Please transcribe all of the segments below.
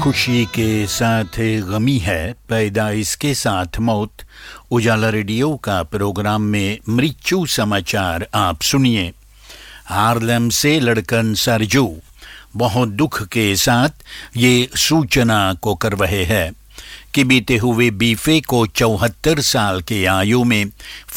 खुशी के साथ गमी है, पैदा इसके साथ मौत। उजाला रेडियो का प्रोग्राम में मृत्यु समाचार आप सुनिए। हार्लेम से लड़कन सरजू बहुत दुख के साथ ये सूचना को कर रहे हैं कि बीते हुए बीफे को 74 साल के आयु में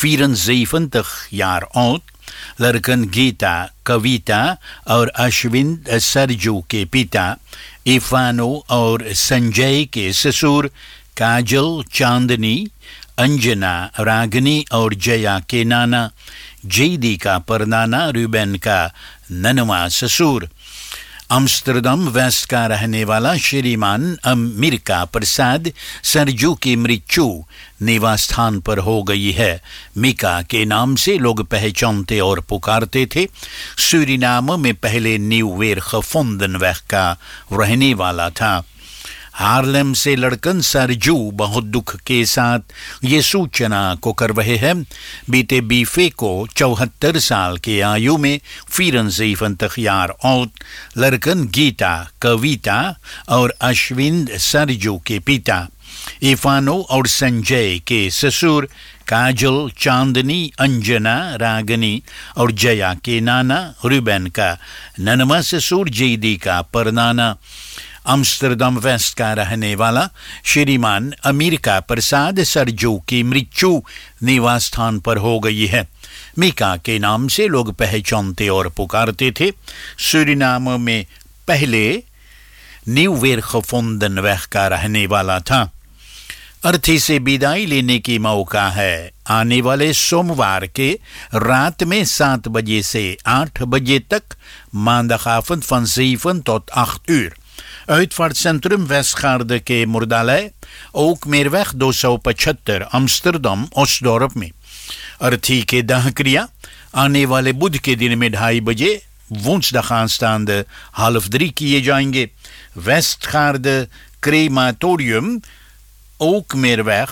74 यार औत लड़कन गीता, कविता और अश्विन सरजू के पिता इफानो और संजय के ससुर काजल, चांदनी, अंजना, रागनी और जया के नाना जेदी का परनाना रूबेन का ननवा ससुर। अम्स्टरडम वेस्ट का रहने वाला श्रीमान अमेरिका प्रसाद सरजू की मृत्यु निवास स्थान पर हो गई है। मिका के नाम से लोग पहचानते और पुकारते थे। सूरीनाम में पहले न्यू वेरगेवोंडनवेग का रहने वाला था। हार्लेम से लड़कन सरजू बहुत दुख के साथ ये सूचना को कर रहे हैं बीते बीफे को 74 साल के आयु में 74 यार औत लड़कन गीता, कविता और अश्विन सरजू के पिता इफानो और संजय के ससुर काजल, चांदनी, अंजना, रागनी और जया के नाना रूबेन का ननवा ससुर जेदी का परनाना अम्स्टरडम वेस्ट का रहने वाला श्रीमान अमेरिका प्रसाद सरजू की मृत्यु निवास स्थान पर हो गई है। मिका के नाम से लोग पहचानते और पुकारते थे। सूरीनाम में पहले न्यू वेरगेवोंडनवेग का रहने वाला था। अर्थी से विदाई लेने की मौका है। आने वाले सोमवार के रात में 7 बजे से 8 बजे तक maandagavond van 7 tot 8 uur. Uitvaartcentrum Westgaarde के मुर्दालय ओकमेरweg 275 अम्स्टरडम ओसडोर्प में। अर्थी के दाह क्रिया आने वाले बुध के दिन में 2:30 बजे woensdag aanstaande 2:30 किए जाएंगे। Westgaarde crematorium Ookmeerweg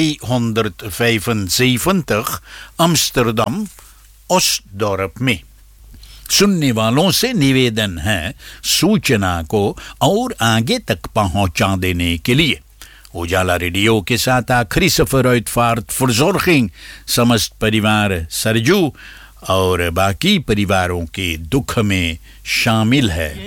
275 अम्स्टरडम ओसडोर्प में। सुनने वालों से निवेदन है सूचना को और आगे तक पहुंचा देने के लिए। उजाला रेडियो के साथ आखिरी सफर uitvaart verzorging समस्त परिवार सरजू और बाकी परिवारों के दुख में शामिल है।